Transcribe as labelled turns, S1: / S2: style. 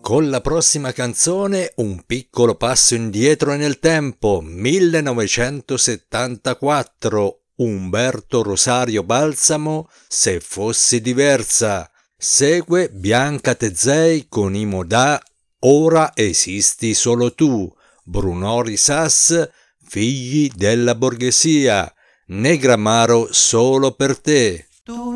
S1: Con la prossima canzone un piccolo passo indietro nel tempo, 1974, Umberto Rosario Balsamo, Se fossi diversa. Segue Bianca Tezzei con i Modà, Ora esisti solo tu, Brunori Sass, Figli della borghesia, Negramaro solo per te.